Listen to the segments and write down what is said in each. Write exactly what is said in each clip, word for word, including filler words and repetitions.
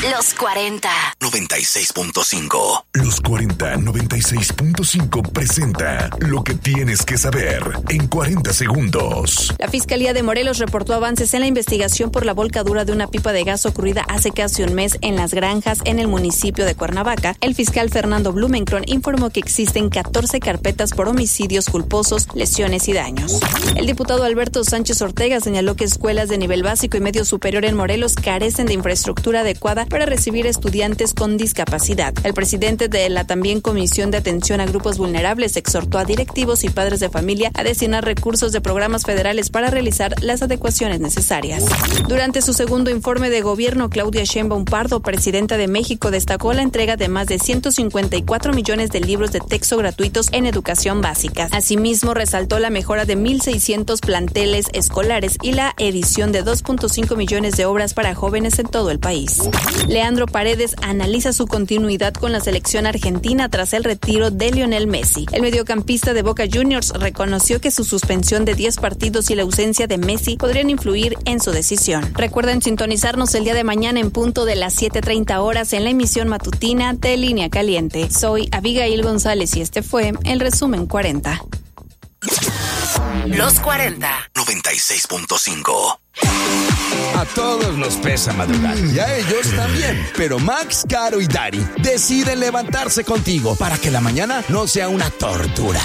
Los cuarenta. noventa y seis punto cinco. Los cuarenta noventa y seis punto cinco presenta lo que tienes que saber en cuarenta segundos. La Fiscalía de Morelos reportó avances en la investigación por la volcadura de una pipa de gas ocurrida hace casi un mes en Las Granjas, en el municipio de Cuernavaca. El fiscal Fernando Blumenkron informó que existen catorce carpetas por homicidios culposos, lesiones y daños. El diputado Alberto Sánchez Ortega señaló que escuelas de nivel básico y medio superior en Morelos carecen de infraestructura adecuada para recibir estudiantes con discapacidad. El presidente de la también Comisión de Atención a Grupos Vulnerables exhortó a directivos y padres de familia a destinar recursos de programas federales para realizar las adecuaciones necesarias. Durante su segundo informe de gobierno, Claudia Sheinbaum Pardo, presidenta de México, destacó la entrega de más de ciento cincuenta y cuatro millones de libros de texto gratuitos en educación básica. Asimismo, resaltó la mejora de mil seiscientos planteles escolares y la edición de dos punto cinco millones de obras para jóvenes en todo el país. Leandro Paredes analiza su continuidad con la selección argentina tras el retiro de Lionel Messi. El mediocampista de Boca Juniors reconoció que su suspensión de diez partidos y la ausencia de Messi podrían influir en su decisión. Recuerden sintonizarnos el día de mañana en punto de las siete treinta horas en la emisión matutina de Línea Caliente. Soy Abigail González y este fue el resumen cuarenta. Los cuarenta. noventa y seis punto cinco. A todos nos pesa madrugar y a ellos también. Pero Max, Caro y Dari deciden levantarse contigo para que la mañana no sea una tortura.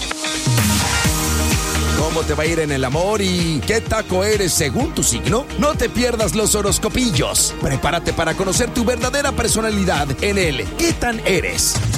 ¿Cómo te va a ir en el amor y qué taco eres según tu signo? No te pierdas los horoscopillos. Prepárate para conocer tu verdadera personalidad en el ¿Qué tan eres?